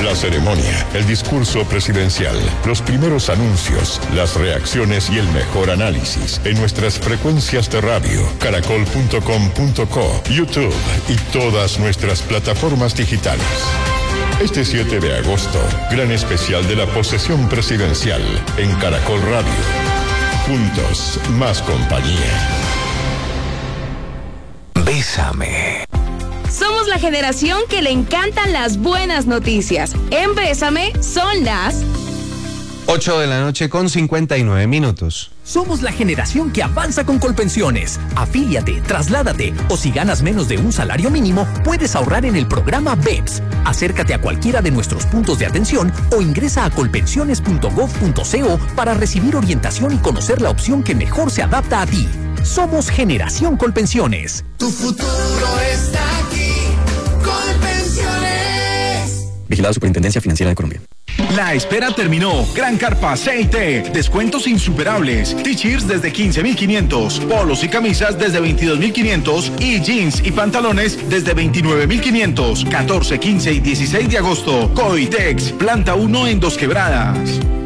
La ceremonia, el discurso presidencial, los primeros anuncios, las reacciones y el mejor análisis en nuestras frecuencias de radio, caracol.com.co, YouTube y todas nuestras plataformas digitales. Este 7 de agosto, gran especial de la posesión presidencial en Caracol Radio. Juntos, más compañía. Bésame. Somos la generación que le encantan las buenas noticias. En Bésame son las 8:59 p.m. Somos la generación que avanza con Colpensiones. Afíliate, trasládate o si ganas menos de un salario mínimo, puedes ahorrar en el programa BEPS. Acércate a cualquiera de nuestros puntos de atención o ingresa a colpensiones.gov.co para recibir orientación y conocer la opción que mejor se adapta a ti. Somos Generación Colpensiones. Tu futuro está aquí. Colpensiones. Vigilado Superintendencia Financiera de Colombia. La espera terminó. Gran Carpa CIT. Descuentos insuperables. T-shirts desde 15.500. Polos y camisas desde 22.500. Y jeans y pantalones desde 29.500. 14, 15 y 16 de agosto. Coitex. Planta 1 en Dos Quebradas.